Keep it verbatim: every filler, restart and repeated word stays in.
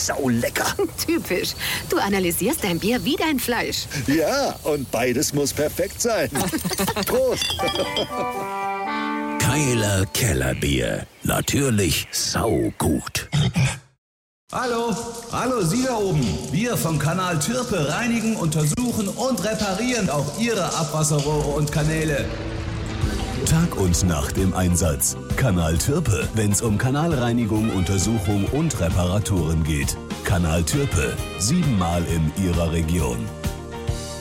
saulecker. Typisch. Du analysierst dein Bier wie dein Fleisch. Ja, und beides muss perfekt sein. Prost. Keiler Kellerbier. Natürlich saugut. Hallo, hallo Sie da oben. Wir vom Kanal Türpe reinigen, untersuchen und reparieren auch Ihre Abwasserrohre und Kanäle. Tag und Nacht im Einsatz. Kanal Türpe, wenn's um Kanalreinigung, Untersuchung und Reparaturen geht. Kanal Türpe, siebenmal in Ihrer Region.